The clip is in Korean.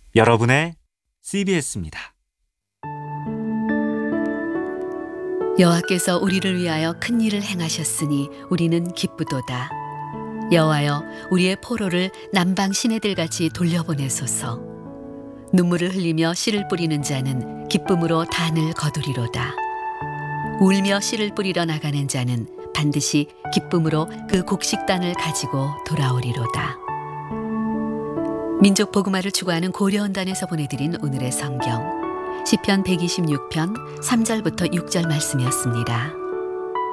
여러분의 CBS입니다. 여호와께서 우리를 위하여 큰 일을 행하셨으니 우리는 기쁘도다. 여호와여, 우리의 포로를 남방 시내들같이 돌려보내소서. 눈물을 흘리며 씨를 뿌리는 자는 기쁨으로 단을 거두리로다. 울며 씨를 뿌리러 나가는 자는 반드시 기쁨으로 그 곡식단을 가지고 돌아오리로다. 민족 복음화를 추구하는 고려원단에서 보내드린 오늘의 성경 시편 126편 3절부터 6절 말씀이었습니다.